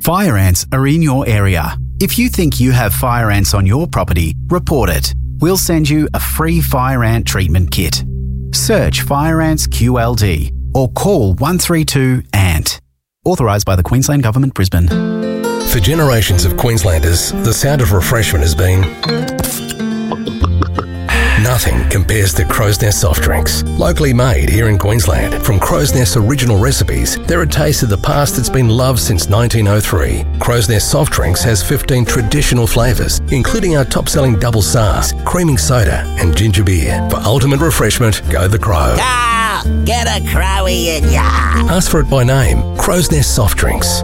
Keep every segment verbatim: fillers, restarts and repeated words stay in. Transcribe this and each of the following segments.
Fire ants are in your area. If you think you have fire ants on your property, report it. We'll send you a free fire ant treatment kit. Search Fire Ants Q L D or call one three two A N T. Authorised by the Queensland Government, Brisbane. For generations of Queenslanders, the sound of refreshment has been... Nothing compares to Crow's Nest soft drinks. Locally made here in Queensland. From Crow's Nest's original recipes, they're a taste of the past that's been loved since nineteen oh three. Crow's Nest soft drinks has fifteen traditional flavours, including our top-selling double S A Rs, creaming soda and ginger beer. For ultimate refreshment, go the Crow. Ah, get a Crowie in ya. Ask for it by name. Crow's Nest soft drinks.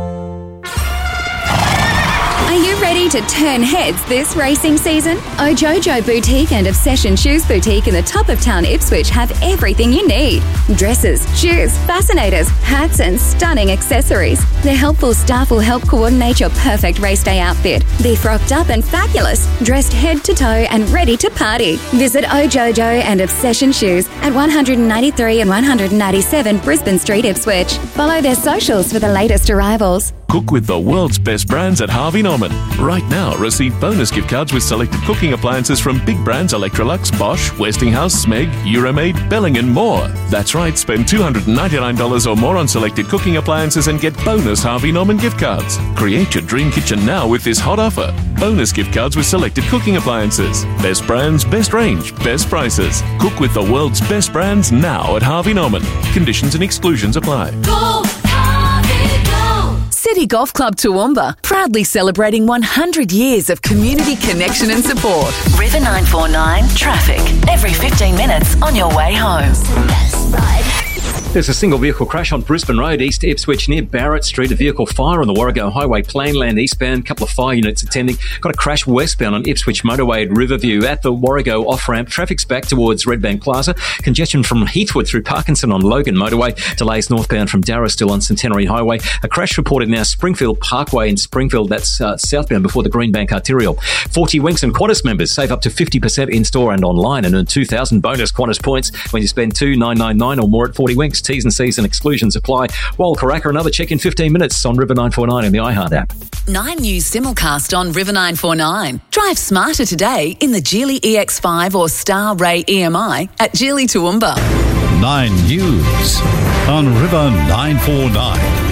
Are you ready to turn heads this racing season? Ojojo Boutique and Obsession Shoes Boutique in the top of town Ipswich have everything you need. Dresses, shoes, fascinators, hats and stunning accessories. Their helpful staff will help coordinate your perfect race day outfit. Be frocked up and fabulous, dressed head to toe and ready to party. Visit Ojojo and Obsession Shoes at one ninety-three and one ninety-seven Brisbane Street, Ipswich. Follow their socials for the latest arrivals. Cook with the world's best brands at Harvey Norman. Right now, receive bonus gift cards with selected cooking appliances from big brands Electrolux, Bosch, Westinghouse, Smeg, Euromaid, Belling and more. That's right, spend two hundred ninety-nine dollars or more on selected cooking appliances and get bonus Harvey Norman gift cards. Create your dream kitchen now with this hot offer. Bonus gift cards with selected cooking appliances. Best brands, best range, best prices. Cook with the world's best brands now at Harvey Norman. Conditions and exclusions apply. Go, Harvey, go! City Golf Club Toowoomba, proudly celebrating one hundred years of community connection and support. River nine four nine traffic. Every fifteen minutes on your way home. There's a single vehicle crash on Brisbane Road, East Ipswich, near Barrett Street. A vehicle fire on the Warrego Highway, Plainland eastbound. A couple of fire units attending. Got a crash westbound on Ipswich Motorway at Riverview. At the Warrego off-ramp, traffic's back towards Redbank Plaza. Congestion from Heathwood through Parkinson on Logan Motorway. Delays northbound from Darra still on Centenary Highway. A crash reported now Springfield Parkway in Springfield. That's uh, southbound before the Greenbank Arterial. forty Winks and Qantas members save up to fifty percent in-store and online and earn two thousand bonus Qantas points when you spend two thousand nine hundred ninety-nine dollars or more at forty Winks. T's and C's and exclusions apply. While Karaka, another check in fifteen minutes on River nine four nine in the iHeart app. Nine News simulcast on River nine four nine. Drive smarter today in the Geely E X five or Star Ray E M I at Geely Toowoomba. Nine News on River nine four nine.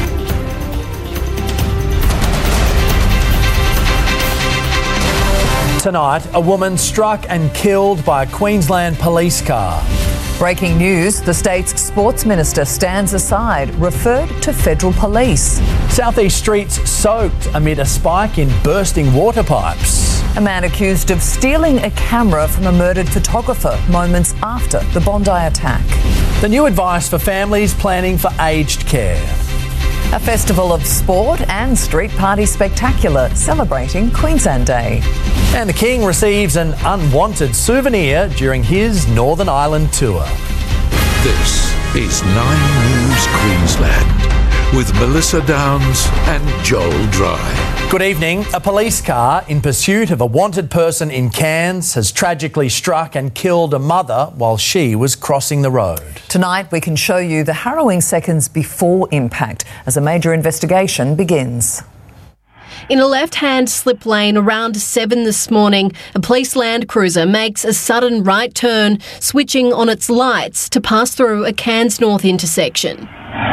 Tonight, a woman struck and killed by a Queensland police car. Breaking news, the state's sports minister stands aside, referred to federal police. Southeast streets soaked amid a spike in bursting water pipes. A man accused of stealing a camera from a murdered photographer moments after the Bondi attack. The new advice for families planning for aged care. A festival of sport and street party spectacular celebrating Queensland Day. And the King receives an unwanted souvenir during his Northern Ireland tour. This is Nine News Queensland with Melissa Downs and Joel Dry. Good evening. A police car in pursuit of a wanted person in Cairns has tragically struck and killed a mother while she was crossing the road. Tonight we can show you the harrowing seconds before impact as a major investigation begins. In a left-hand slip lane around seven this morning, a police Land Cruiser makes a sudden right turn, switching on its lights to pass through a Cairns North intersection.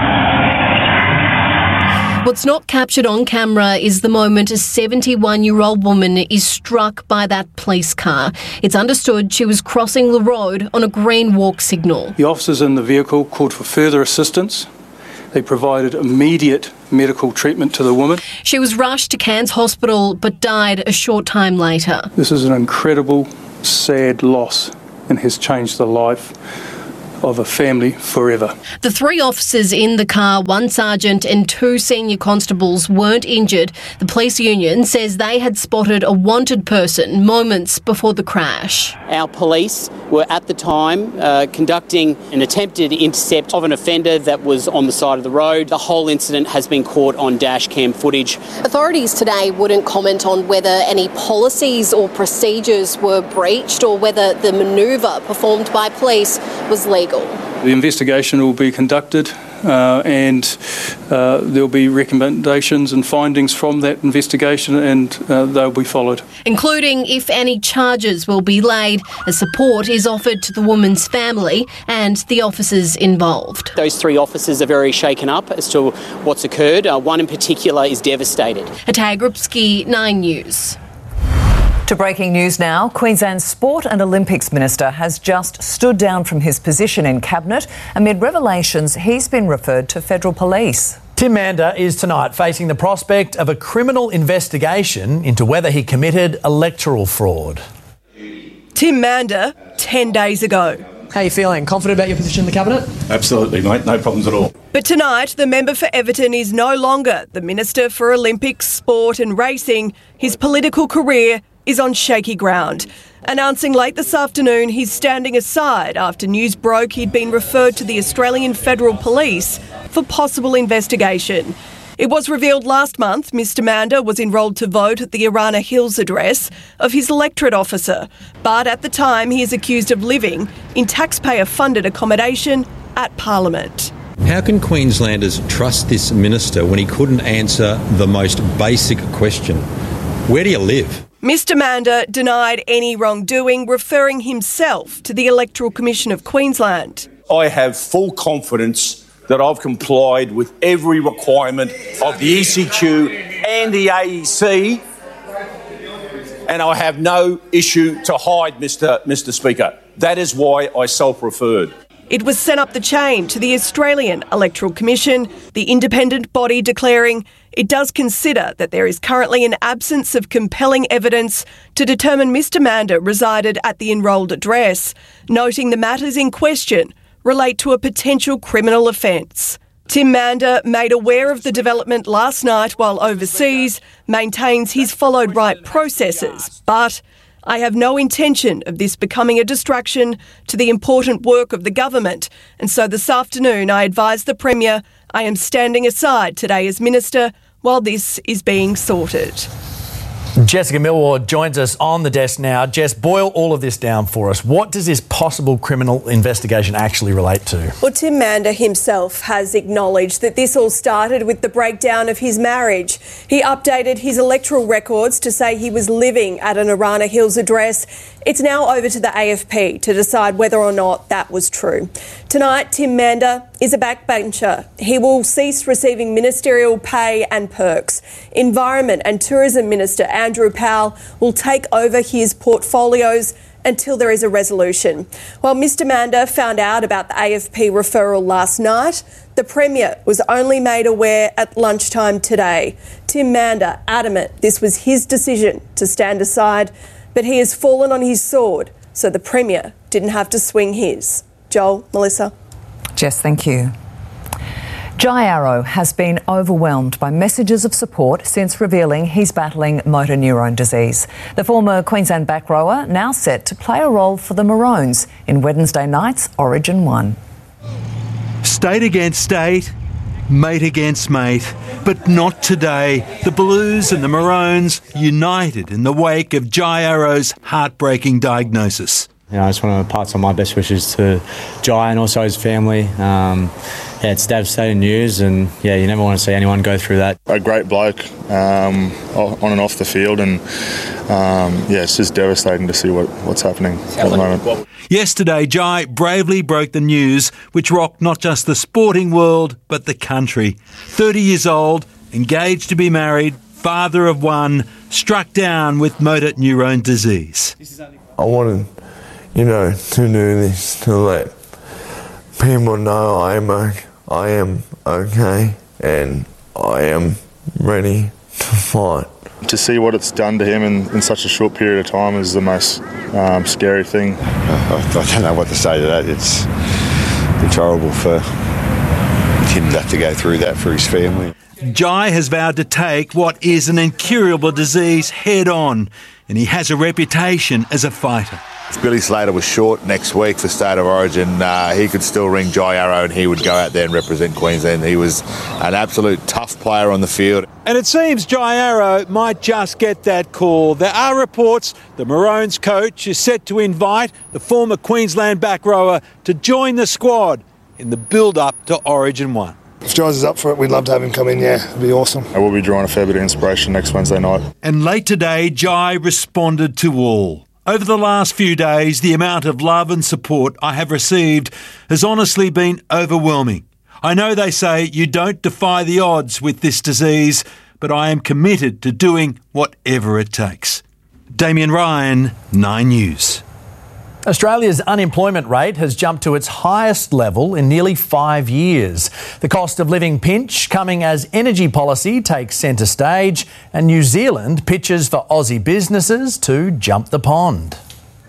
What's not captured on camera is the moment a seventy-one-year-old woman is struck by that police car. It's understood she was crossing the road on a green walk signal. The officers in the vehicle called for further assistance. They provided immediate medical treatment to the woman. She was rushed to Cairns Hospital but died a short time later. This is an incredible, sad loss and has changed the life of a family forever. The three officers in the car, one sergeant and two senior constables, weren't injured. The police union says they had spotted a wanted person moments before the crash. Our police were at the time uh, conducting an attempted intercept of an offender that was on the side of the road. The whole incident has been caught on dash cam footage. Authorities today wouldn't comment on whether any policies or procedures were breached or whether the manoeuvre performed by police was legal. The investigation will be conducted uh, and uh, there'll be recommendations and findings from that investigation, and uh, they'll be followed. Including if any charges will be laid, as support is offered to the woman's family and the officers involved. Those three officers are very shaken up as to what's occurred. Uh, one in particular is devastated. Atag Rupsky, Nine News. To breaking news now, Queensland's Sport and Olympics Minister has just stood down from his position in Cabinet amid revelations he's been referred to federal police. Tim Mander is tonight facing the prospect of a criminal investigation into whether he committed electoral fraud. Tim Mander, ten days ago. How are you feeling? Confident about your position in the Cabinet? Absolutely, mate. No problems at all. But tonight, the member for Everton is no longer the Minister for Olympics, Sport and Racing. His political career is on shaky ground. Announcing late this afternoon he's standing aside after news broke he'd been referred to the Australian Federal Police for possible investigation. It was revealed last month Mr Mander was enrolled to vote at the Arana Hills address of his electorate officer, but at the time he is accused of living in taxpayer-funded accommodation at Parliament. How can Queenslanders trust this minister when he couldn't answer the most basic question? Where do you live? Mr Mander denied any wrongdoing, referring himself to the Electoral Commission of Queensland. I have full confidence that I've complied with every requirement of the E C Q and the A E C, and I have no issue to hide, Mr Mr Speaker. That is why I self-referred. It was sent up the chain to the Australian Electoral Commission, the independent body declaring it does consider that there is currently an absence of compelling evidence to determine Mr Mander resided at the enrolled address, noting the matters in question relate to a potential criminal offence. Tim Mander, made aware of the development last night while overseas, maintains he's followed right processes, but I have no intention of this becoming a distraction to the important work of the government, and so this afternoon I advised the Premier I am standing aside today as Minister while this is being sorted. Jessica Millward joins us on the desk now. Jess, boil all of this down for us. What does this possible criminal investigation actually relate to? Well, Tim Mander himself has acknowledged that this all started with the breakdown of his marriage. He updated his electoral records to say he was living at an Arana Hills address. It's now over to the A F P to decide whether or not that was true. Tonight, Tim Mander is a backbencher. He will cease receiving ministerial pay and perks. Environment and Tourism Minister Andrew Powell will take over his portfolios until there is a resolution. While Mr Mander found out about the A F P referral last night, the Premier was only made aware at lunchtime today. Tim Mander adamant this was his decision to stand aside, but he has fallen on his sword, so the Premier didn't have to swing his. Joel, Melissa. Jess, thank you. Jai Arrow has been overwhelmed by messages of support since revealing he's battling motor neurone disease. The former Queensland back rower now set to play a role for the Maroons in Wednesday night's Origin one. State against state, mate against mate, but not today. The Blues and the Maroons united in the wake of Jai Arrow's heartbreaking diagnosis. You know, I just want to pass on my best wishes to Jai and also his family. Um, yeah, it's devastating news, and yeah, you never want to see anyone go through that. A great bloke um, on and off the field, and um, yeah, it's just devastating to see what, what's happening at the moment. Yesterday, Jai bravely broke the news, which rocked not just the sporting world, but the country. thirty years old, engaged to be married, father of one, struck down with motor neurone disease. I wanted, you know, to do this, to let people know I am, okay, I am okay and I am ready to fight. To see what it's done to him in, in such a short period of time is the most um, scary thing. I, I don't know what to say to that. It's, it's horrible for him to have to go through that for his family. Jai has vowed to take what is an incurable disease head on, and he has a reputation as a fighter. If Billy Slater was short next week for State of Origin, uh, he could still ring Jai Arrow and he would go out there and represent Queensland. He was an absolute tough player on the field. And it seems Jai Arrow might just get that call. There are reports the Maroons coach is set to invite the former Queensland back rower to join the squad in the build-up to Origin one. If Giles is up for it, we'd love to have him come in, yeah, it'd be awesome. I will be drawing a fair bit of inspiration next Wednesday night. And late today, Jai responded to all. Over the last few days, the amount of love and support I have received has honestly been overwhelming. I know they say you don't defy the odds with this disease, but I am committed to doing whatever it takes. Damien Ryan, Nine News. Australia's unemployment rate has jumped to its highest level in nearly five years. The cost of living pinch coming as energy policy takes centre stage and New Zealand pitches for Aussie businesses to jump the pond.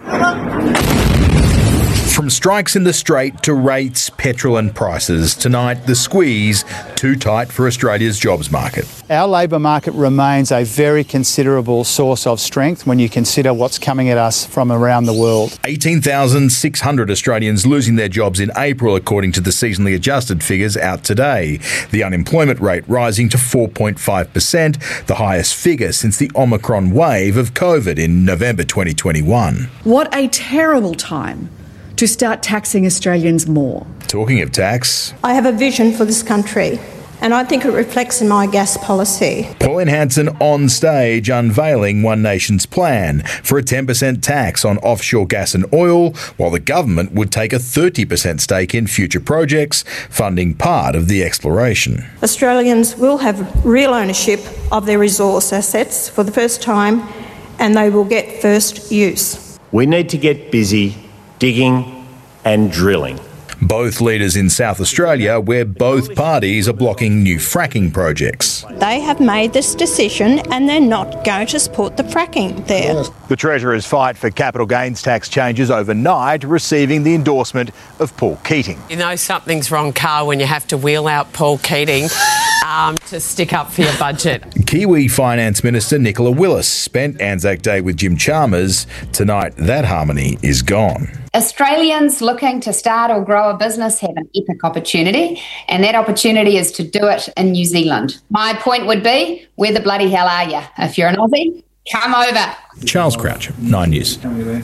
From strikes in the Strait to rates, petrol and prices, tonight the squeeze too tight for Australia's jobs market. Our labour market remains a very considerable source of strength when you consider what's coming at us from around the world. eighteen thousand six hundred Australians losing their jobs in April, according to the seasonally adjusted figures out today. The unemployment rate rising to four point five percent, the highest figure since the Omicron wave of COVID in November twenty twenty-one. What a terrible time to start taxing Australians more. Talking of tax, I have a vision for this country, and I think it reflects in my gas policy. Pauline Hanson on stage unveiling One Nation's plan for a ten percent tax on offshore gas and oil, while the government would take a thirty percent stake in future projects, funding part of the exploration. Australians will have real ownership of their resource assets for the first time, and they will get first use. We need to get busy digging and drilling. Both leaders in South Australia, where both parties are blocking new fracking projects. They have made this decision and they're not going to support the fracking there. The Treasurer's fight for capital gains tax changes overnight, receiving the endorsement of Paul Keating. You know something's wrong, Carl, when you have to wheel out Paul Keating um, to stick up for your budget. Kiwi Finance Minister Nicola Willis spent Anzac Day with Jim Chalmers. Tonight, that harmony is gone. Australians looking to start or grow a business have an epic opportunity, and that opportunity is to do it in New Zealand. My point would be, where the bloody hell are you? If you're an Aussie, come over. Charles Crouch, Nine News.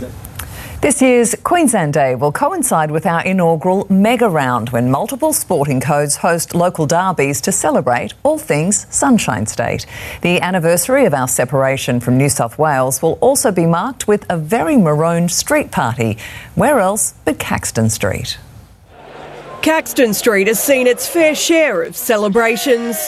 This year's Queensland Day will coincide with our inaugural Mega Round, when multiple sporting codes host local derbies to celebrate all things Sunshine State. The anniversary of our separation from New South Wales will also be marked with a very marooned street party. Where else but Caxton Street? Caxton Street has seen its fair share of celebrations.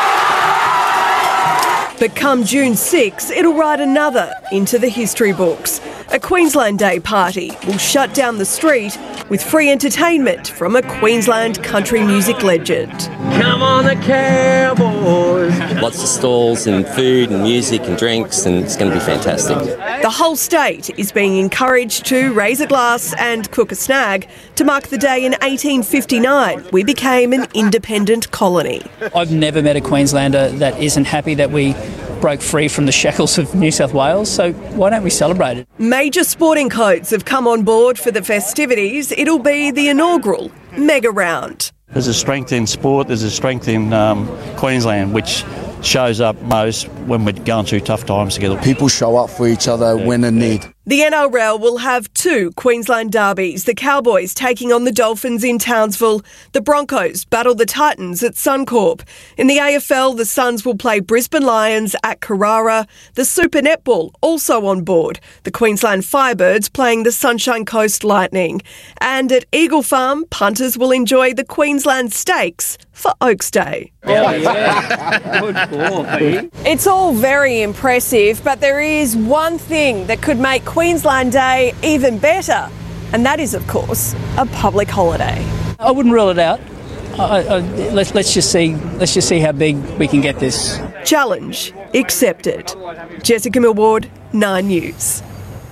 But come June sixth, it'll write another into the history books. A Queensland Day party will shut down the street with free entertainment from a Queensland country music legend. Come on the Cowboys! Lots of stalls and food and music and drinks, and it's going to be fantastic. The whole state is being encouraged to raise a glass and cook a snag to mark the day in eighteen fifty-nine we became an independent colony. I've never met a Queenslander that isn't happy that we broke free from the shackles of New South Wales, so why don't we celebrate it? Major sporting codes have come on board for the festivities. It'll be the inaugural Mega Round. There's a strength in sport, there's a strength in um, Queensland, which shows up most when we're going through tough times together. People show up for each other yeah. when in need. The N R L will have two Queensland derbies, the Cowboys taking on the Dolphins in Townsville. The Broncos battle the Titans at Suncorp. In the A F L, the Suns will play Brisbane Lions at Carrara. The Super Netball also on board. The Queensland Firebirds playing the Sunshine Coast Lightning. And at Eagle Farm, punters will enjoy the Queensland Stakes for Oaks Day. Oh, yeah. Good call, Pete. It's all very impressive, but there is one thing that could make Queensland Day even better, and that is, of course, a public holiday. I wouldn't rule it out. I, I, let's, let's just see. Let's just see how big we can get this. Challenge accepted. Jessica Millward, Nine News.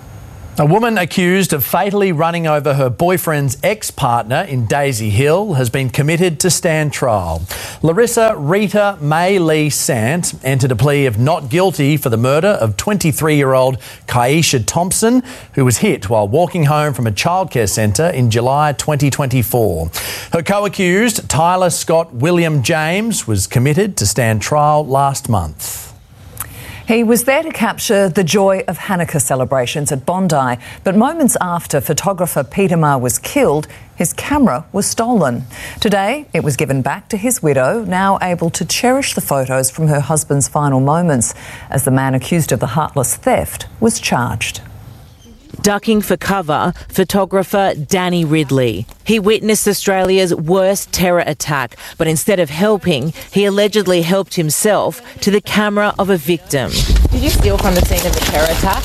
A woman accused of fatally running over her boyfriend's ex-partner in Daisy Hill has been committed to stand trial. Larissa Rita May Lee Sant entered a plea of not guilty for the murder of twenty-three-year-old Kaisha Thompson, who was hit while walking home from a childcare centre in July twenty twenty-four. Her co-accused, Tyler Scott William James, was committed to stand trial last month. He was there to capture the joy of Hanukkah celebrations at Bondi, but moments after photographer Peter Maher was killed, his camera was stolen. Today, it was given back to his widow, now able to cherish the photos from her husband's final moments, as the man accused of the heartless theft was charged. Ducking for cover, photographer Danny Ridley. He witnessed Australia's worst terror attack, but instead of helping, he allegedly helped himself to the camera of a victim. Did you steal from the scene of the terror attack?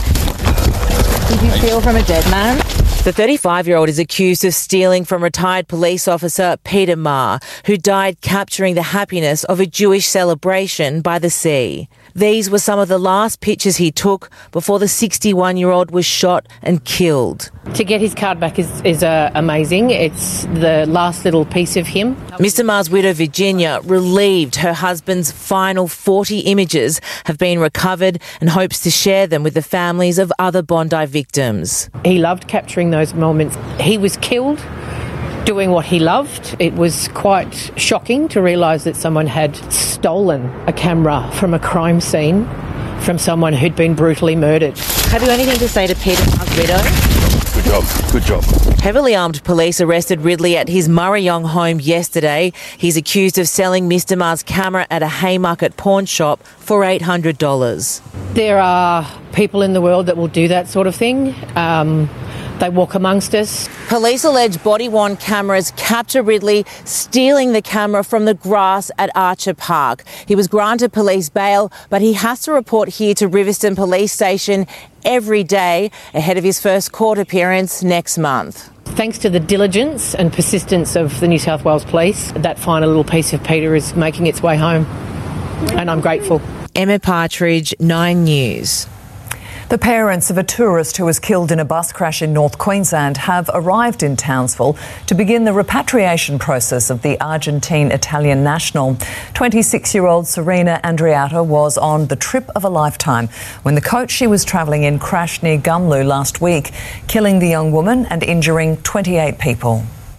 Did you steal from a dead man? The thirty-five-year-old is accused of stealing from retired police officer Peter Maher, who died capturing the happiness of a Jewish celebration by the sea. These were some of the last pictures he took before the sixty-one-year-old was shot and killed. To get his card back is, is uh, amazing. It's the last little piece of him. Mister Maher's widow, Virginia, relieved her husband's final forty images have been recovered and hopes to share them with the families of other Bondi victims. He loved capturing those moments. He was killed doing what he loved. It was quite shocking to realise that someone had stolen a camera from a crime scene from someone who'd been brutally murdered. Have you anything to say to Peter Maher's widow? Good job, good job. Heavily armed police arrested Ridley at his Murrayong home yesterday. He's accused of selling Mister Maher's camera at a Haymarket pawn shop for eight hundred dollars. There are people in the world that will do that sort of thing. Um, They walk amongst us. Police allege body-worn cameras capture Ridley stealing the camera from the grass at Archer Park. He was granted police bail, but he has to report here to Riverstone Police Station every day ahead of his first court appearance next month. Thanks to the diligence and persistence of the New South Wales Police, that final little piece of Peter is making its way home, and I'm grateful. Emma Partridge, Nine News. The parents of a tourist who was killed in a bus crash in North Queensland have arrived in Townsville to begin the repatriation process of the Argentine-Italian national. twenty-six-year-old Serena Andreatta was on the trip of a lifetime when the coach she was travelling in crashed near Gumlu last week, killing the young woman and injuring twenty-eight people.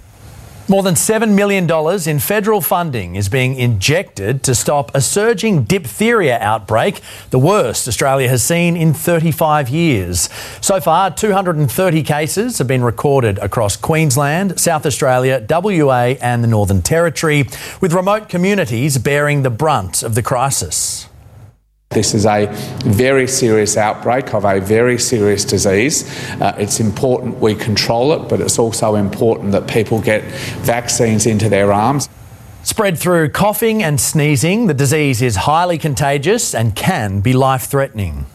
More than seven million dollars in federal funding is being injected to stop a surging diphtheria outbreak, the worst Australia has seen in thirty-five years. So far, two hundred thirty cases have been recorded across Queensland, South Australia, W A and the Northern Territory, with remote communities bearing the brunt of the crisis. This is a very serious outbreak of a very serious disease. Uh, it's important we control it, but it's also important that people get vaccines into their arms. Spread through coughing and sneezing, the disease is highly contagious and can be life-threatening.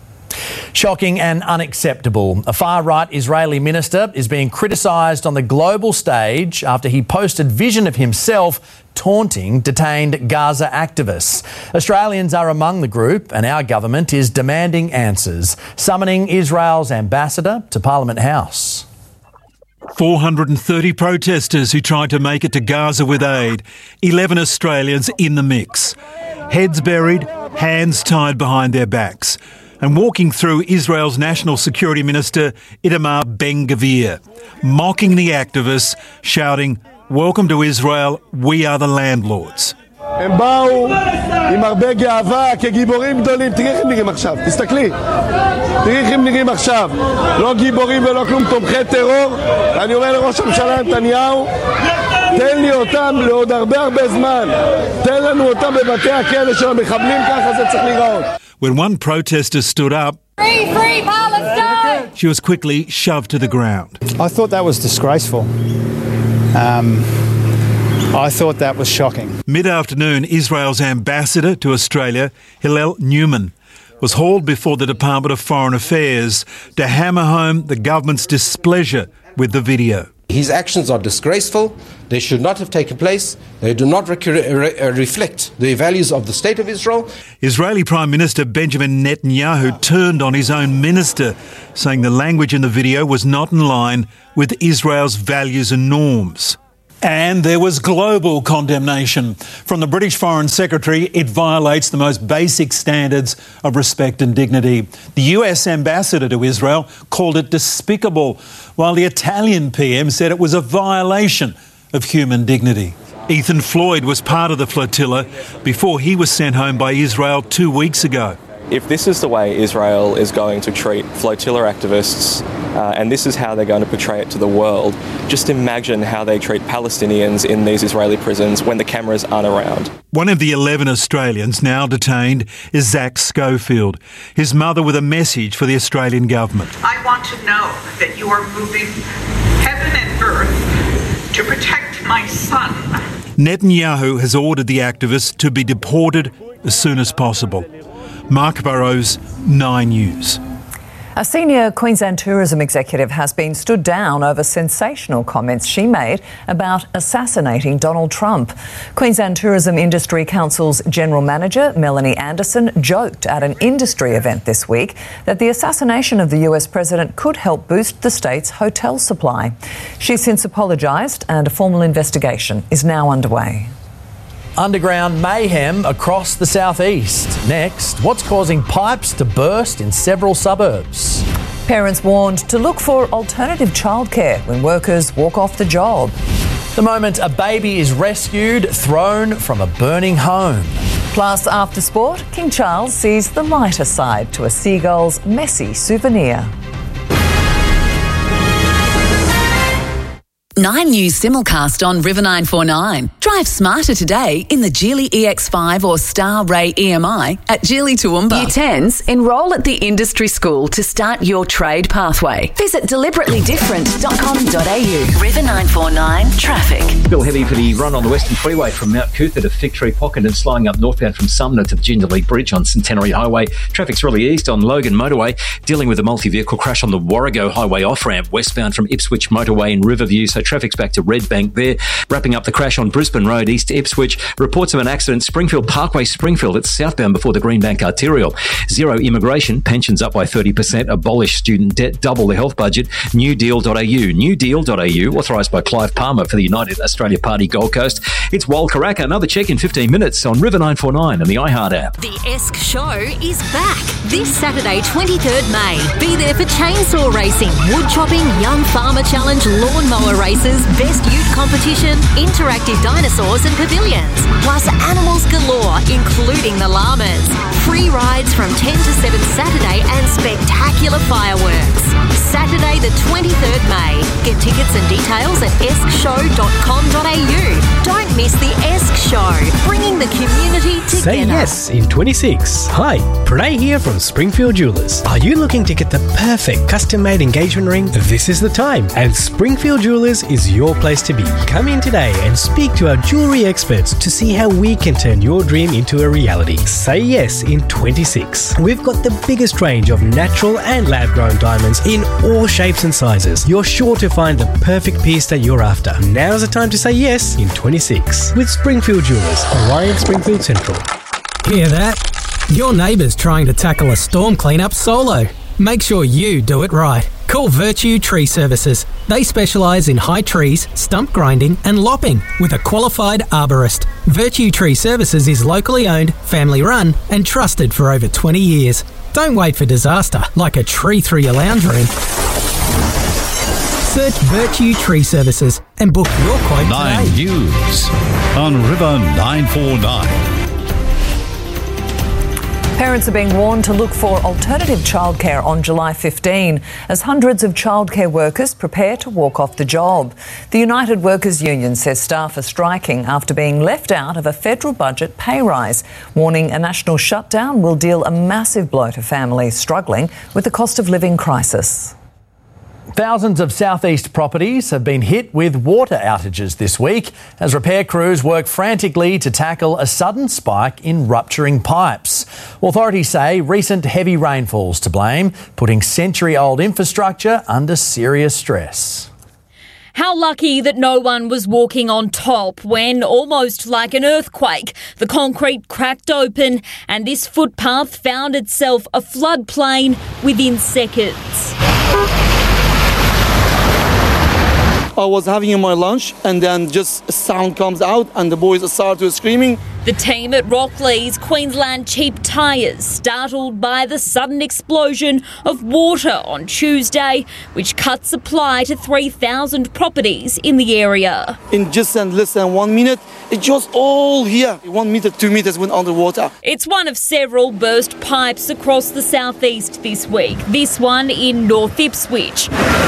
Shocking and unacceptable. A far-right Israeli minister is being criticised on the global stage after he posted vision of himself taunting detained Gaza activists. Australians are among the group and our government is demanding answers, summoning Israel's ambassador to Parliament House. four hundred thirty protesters who tried to make it to Gaza with aid. eleven Australians in the mix. Heads buried, hands tied behind their backs. And walking through Israel's National Security Minister Itamar Ben-Gvir, mocking the activists, shouting, "Welcome to Israel, we are the landlords." הם באו עם הרבה גאווה כגיבורים גדולים. תראי איך הם נראים עכשיו, תסתכלי. תראי איך הם נראים עכשיו. לא גיבורים ולא כלום, תומכי טרור. אני אומר לראש הממשלה נתניהו, תן לי אותם לעוד הרבה הרבה זמן. תן לנו אותם בבתי הכלא של המחבלים, ככה זה צריך להיראות. When one protester stood up, Free, free Palestine! she was quickly shoved to the ground. I thought that was disgraceful. Um, I thought that was shocking. Mid-afternoon, Israel's ambassador to Australia, Hillel Newman, was hauled before the Department of Foreign Affairs to hammer home the government's displeasure with the video. His actions are disgraceful. They should not have taken place. They do not rec- re- reflect the values of the State of Israel. Israeli Prime Minister Benjamin Netanyahu turned on his own minister, saying the language in the video was not in line with Israel's values and norms. And there was global condemnation. From the British Foreign Secretary, it violates the most basic standards of respect and dignity. The U S ambassador to Israel called it despicable, while the Italian P M said it was a violation of human dignity. Ethan Floyd was part of the flotilla before he was sent home by Israel two weeks ago. if this is the way Israel is going to treat flotilla activists, uh, and this is how they're going to portray it to the world, just imagine how they treat Palestinians in these Israeli prisons when the cameras aren't around. One of the eleven Australians now detained is Zach Schofield, his mother with a message for the Australian government. I want to know that you are moving heaven and earth to protect my son. Netanyahu has ordered the activists to be deported as soon as possible. Mark Burrows, Nine News. A senior Queensland tourism executive has been stood down over sensational comments she made about assassinating Donald Trump. Queensland Tourism Industry Council's General Manager, Melanie Anderson, joked at an industry event this week that the assassination of the U S president could help boost the state's hotel supply. She's since apologised and a formal investigation is now underway. Underground mayhem across the southeast. Next, what's causing pipes to burst in several suburbs? Parents warned to look for alternative childcare when workers walk off the job. The moment a baby is rescued, thrown from a burning home. Plus, after sport, King Charles sees the lighter side to a seagull's messy souvenir. Nine News simulcast on River nine four nine. Drive smarter today in the Geely E X five or Star Ray E M I at Geely Toowoomba. Year tens, enrol at the industry school to start your trade pathway. Visit deliberately different dot com dot a u. River nine four nine traffic. Still heavy for the run on the Western Freeway from Mount Cootha to Victory Pocket and slowing up northbound from Sumner to the Jindalee Bridge on Centenary Highway. Traffic's really east on Logan Motorway, dealing with a multi-vehicle crash on the Warrego Highway off-ramp westbound from Ipswich Motorway in Riverview, so traffic's back to Red Bank there. Wrapping up the crash on Brisbane Road east to Ipswich. Reports of an accident Springfield Parkway Springfield. It's southbound before the Greenbank Arterial. Zero immigration, pensions up by thirty percent, abolish student debt, double the health budget. new deal dot a u. new deal dot a u, authorised by Clive Palmer for the United Australia Party Gold Coast. It's Wal Karaka. Another check in fifteen minutes on River nine four nine and the iHeart app. The Esk Show is back this Saturday, twenty-third May. Be there for chainsaw racing, wood chopping, young farmer challenge, lawnmower races, best ute competition, interactive dinosaurs and pavilions, plus animals galore, including the llamas. Free rides from ten to seven Saturday and spectacular fireworks. Saturday the twenty-third May. Get tickets and details at esk show dot com dot a u. Don't miss the Esk Show, bringing the community together. Say yes in twenty-six. Hi, Pranay here from Springfield Jewelers. Are you looking to get the perfect custom-made engagement ring? This is the time, and Springfield Jewelers is your place to be. Come in today and speak to our jewellery experts to see how we can turn your dream into a reality. Say yes in twenty-six. We've got the biggest range of natural and lab-grown diamonds in all shapes and sizes. You're sure to find the perfect piece that you're after. Now's the time to say yes in twenty-six with Springfield Jewelers, Orion Springfield Central. Hear that? Your neighbour's trying to tackle a storm cleanup solo. Make sure you do it right. Call Virtue Tree Services. They specialise in high trees, stump grinding and lopping with a qualified arborist. Virtue Tree Services is locally owned, family run and trusted for over twenty years. Don't wait for disaster like a tree through your lounge room. Search Virtue Tree Services and book your quote Nine today. News on River nine four nine. Parents are being warned to look for alternative childcare on July fifteenth as hundreds of childcare workers prepare to walk off the job. The United Workers Union says staff are striking after being left out of a federal budget pay rise, warning a national shutdown will deal a massive blow to families struggling with the cost of living crisis. Thousands of southeast properties have been hit with water outages this week as repair crews work frantically to tackle a sudden spike in rupturing pipes. Authorities say recent heavy rainfall's to blame, putting century-old infrastructure under serious stress. How lucky that no one was walking on top when, almost like an earthquake, the concrete cracked open and this footpath found itself a floodplain within seconds. I was having my lunch and then just a sound comes out and the boys started screaming. The team at Rockley's Queensland Cheap Tyres startled by the sudden explosion of water on Tuesday, which cut supply to three thousand properties in the area. In just less than one minute, it just all here. One metre, two metres went underwater. It's one of several burst pipes across the southeast this week. This one in North Ipswich.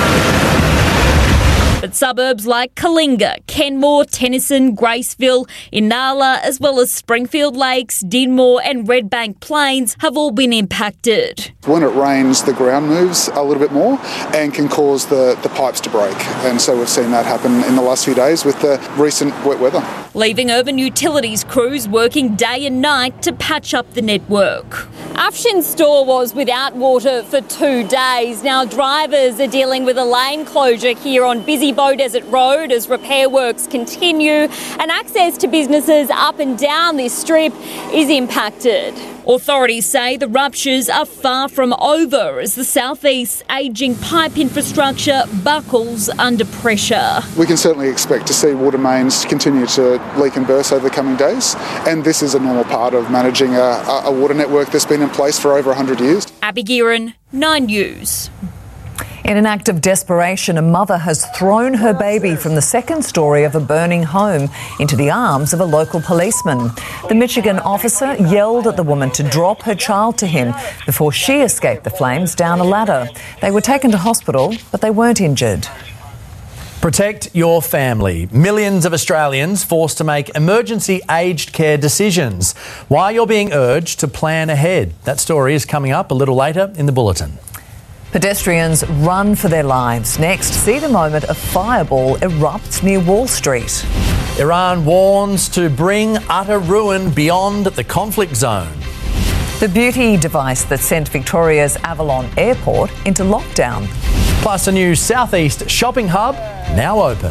But suburbs like Kalinga, Kenmore, Tennyson, Graceville, Inala, as well as Springfield Lakes, Dinmore and Redbank Plains have all been impacted. When it rains, the ground moves a little bit more and can cause the, the pipes to break. And so we've seen that happen in the last few days with the recent wet weather. Leaving urban utilities crews working day and night to patch up the network. Afshin's store was without water for two days. Now drivers are dealing with a lane closure here on busy Bow Desert Road as repair works continue, and access to businesses up and down this strip is impacted. Authorities say the ruptures are far from over as the southeast's ageing pipe infrastructure buckles under pressure. We can certainly expect to see water mains continue to leak and burst over the coming days, and this is a normal part of managing a, a water network that's been in place for over one hundred years. Abby Gearan, Nine News. In an act of desperation, a mother has thrown her baby from the second story of a burning home into the arms of a local policeman. The Michigan officer yelled at the woman to drop her child to him before she escaped the flames down a ladder. They were taken to hospital, but they weren't injured. Protect your family. Millions of Australians forced to make emergency aged care decisions. Why you're being urged to plan ahead. That story is coming up a little later in the bulletin. Pedestrians run for their lives. Next, see the moment a fireball erupts near Wall Street. Iran warns to bring utter ruin beyond the conflict zone. The beauty device that sent Victoria's Avalon Airport into lockdown. Plus a new southeast shopping hub now open.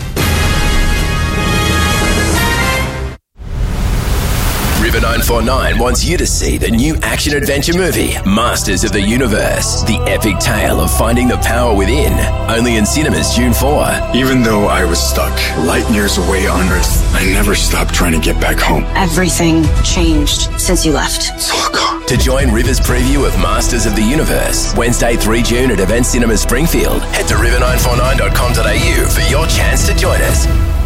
River nine four nine wants you to see the new action-adventure movie, Masters of the Universe, the epic tale of finding the power within. Only in cinemas June fourth. Even though I was stuck light years away on Earth, I never stopped trying to get back home. Everything changed since you left. It's all gone. To join River's preview of Masters of the Universe, Wednesday, the third of June at Event Cinema Springfield, head to river nine four nine dot com dot a u for your chance to join us.